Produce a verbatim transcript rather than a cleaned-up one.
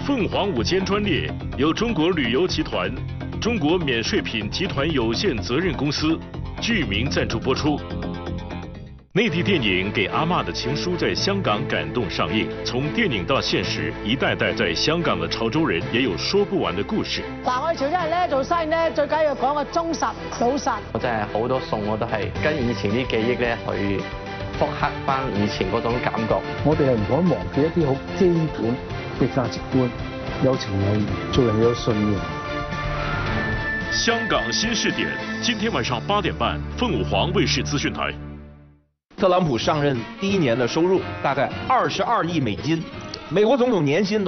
凤凰午间专列由中国旅游集团、中国免税品集团有限责任公司、剧名赞助播出。内地电影《给阿嬷的情书》在香港感动上映，從電影到現實，一代代在香港的潮州人也有說不完的故事。 嗱，我哋潮州人咧做生意咧，最緊要講個忠實、老實。 我真係好多餸我都係跟以前啲記憶咧去復刻翻以前嗰種感覺。 我哋係唔可以忘記一啲好基本嘅價值觀，有情有義，做人有信念。 香港新視點，今天晚上八點半，鳳凰衛視資訊台。 特朗普上任第一年的收入大概二十二億美金，美国总统年薪